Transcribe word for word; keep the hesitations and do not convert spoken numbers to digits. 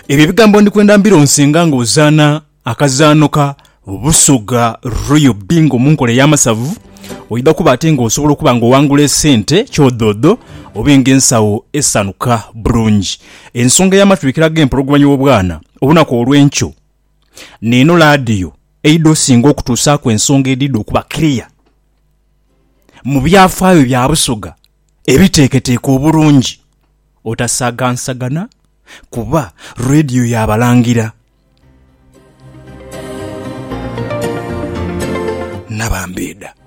Ebyo bigambo ndi kwenda mbiro nsinga ng'ozaana akazaanoka Busoga Royal Bingo mu nkole y'amasavu oyida kuba ate ng'osobola okuba ng'owangula essente kyododo obenga ensawo essanuka bulungi. Ensonga y'amatwikira g'empologomanya y'obwana obunaku olw'enkyo neeno laadiyo eido singa okutuusaako ensonga edidde okuba clear mu byafaayo bya Busoga ebiteeketeeka obulungi otasagansagana kuba radio y'abalangira Nabambeda.